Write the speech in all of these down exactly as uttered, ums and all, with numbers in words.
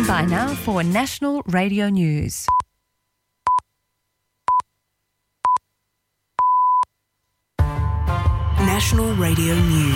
Stand by now for National Radio News. National Radio News.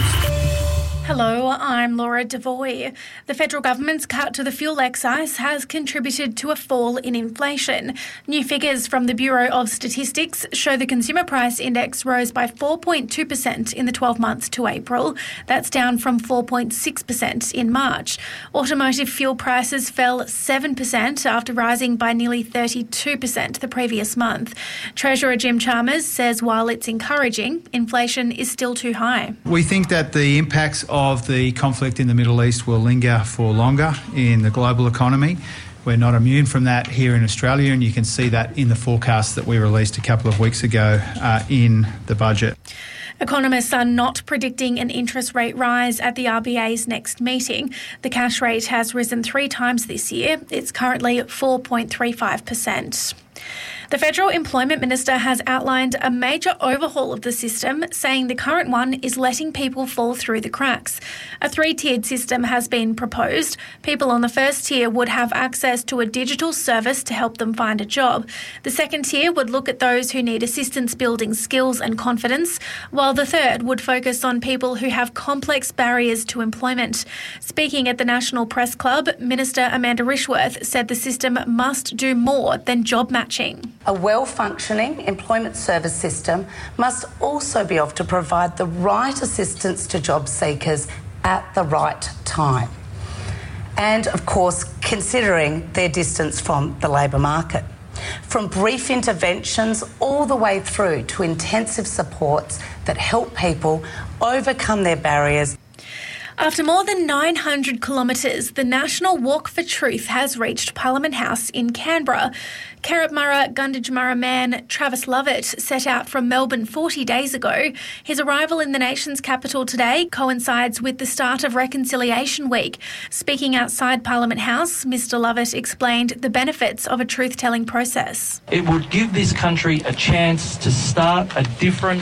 Hello, I'm Laura Devoy. The federal government's cut to the fuel excise has contributed to a fall in inflation. New figures from the Bureau of Statistics show the consumer price index rose by four point two percent in the twelve months to April. That's down from four point six percent in March. Automotive fuel prices fell seven percent after rising by nearly thirty-two percent the previous month. Treasurer Jim Chalmers says while it's encouraging, inflation is still too high. We think that the impacts of the conflict in the Middle East will linger for longer in the global economy. We're not immune from that here in Australia, and you can see that in the forecast that we released a couple of weeks ago uh, in the budget. Economists are not predicting an interest rate rise at the R B A's next meeting. The cash rate has risen three times this year. It's currently at four point three five percent. The Federal Employment Minister has outlined a major overhaul of the system, saying the current one is letting people fall through the cracks. A three-tiered system has been proposed. People on the first tier would have access to a digital service to help them find a job. The second tier would look at those who need assistance building skills and confidence, while the third would focus on people who have complex barriers to employment. Speaking at the National Press Club, Minister Amanda Rishworth said the system must do more than job matching. A well-functioning employment service system must also be able to provide the right assistance to job seekers at the right time. And, of course, considering their distance from the labour market. From brief interventions all the way through to intensive supports that help people overcome their barriers. After more than nine hundred kilometres, the National Walk for Truth has reached Parliament House in Canberra. Carrotmurra Gunditjmurra man Travis Lovett set out from Melbourne forty days ago. His arrival in the nation's capital today coincides with the start of Reconciliation Week. Speaking outside Parliament House, Mr Lovett explained the benefits of a truth-telling process. It would give this country a chance to start a different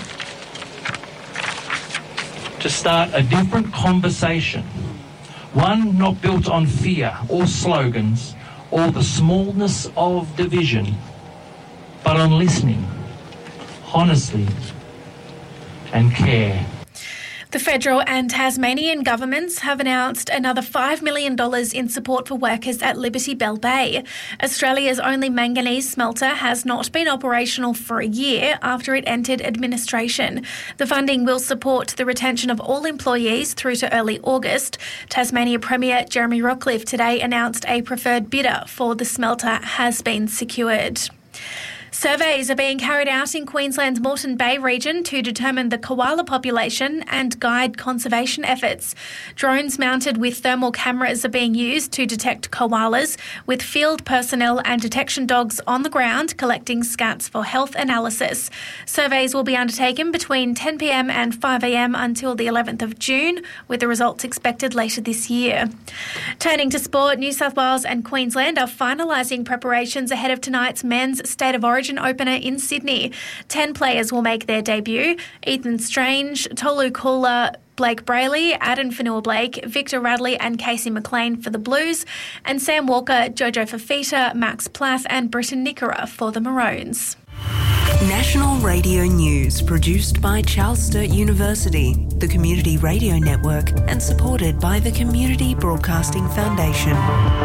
to start a different conversation, one not built on fear or slogans or the smallness of division, but on listening, honestly, and care. The federal and Tasmanian governments have announced another five million dollars in support for workers at Liberty Bell Bay. Australia's only manganese smelter has not been operational for a year after it entered administration. The funding will support the retention of all employees through to early August. Tasmania Premier Jeremy Rockliff today announced a preferred bidder for the smelter has been secured. Surveys are being carried out in Queensland's Moreton Bay region to determine the koala population and guide conservation efforts. Drones mounted with thermal cameras are being used to detect koalas, with field personnel and detection dogs on the ground collecting scats for health analysis. Surveys will be undertaken between ten p m and five a m until the eleventh of June, with the results expected later this year. Turning to sport, New South Wales and Queensland are finalising preparations ahead of tonight's men's State of Origin opener in Sydney. Ten players will make their debut. Ethan Strange, Tolu Kula, Blake Brayley, Adam Fanua-Blake, Victor Radley and Casey McLean for the Blues, and Sam Walker, Jojo Fafita, Max Plath and Britton Nickera for the Maroons. National Radio News, produced by Charles Sturt University, the Community Radio Network, and supported by the Community Broadcasting Foundation.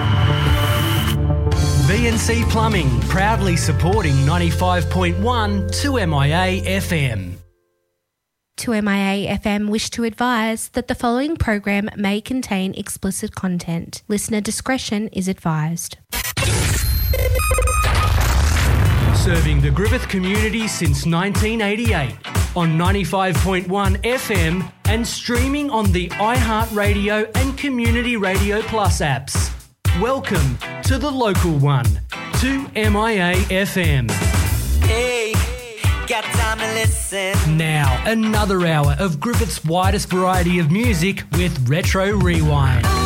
V and C Plumbing, proudly supporting ninety-five point one two M I A F M. two M I A F M wish to advise that the following program may contain explicit content. Listener discretion is advised. Serving the Griffith community since nineteen eighty-eight on ninety-five point one F M and streaming on the iHeartRadio and Community Radio Plus apps. Welcome to the local one, two M I A F M. Hey, got time to listen. Now, another hour of Griffith's widest variety of music with Retro Rewind. Ooh,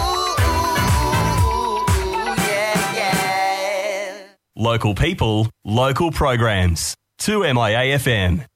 yeah, yeah. Local people, local programs. two M I A F M.